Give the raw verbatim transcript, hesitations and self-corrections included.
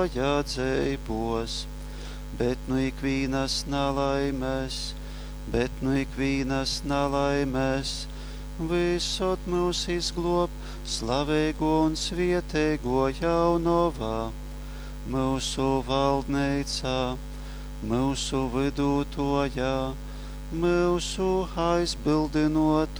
jādzēbos, bet nu ikvīnas nalaimēs, bet nu ikvīnas nalaimēs, visot mūs izglob, slavēgo un svietēgo jaunovā, mūsu valdneicā, mūsu vidūtojā, mūsu aizbildinot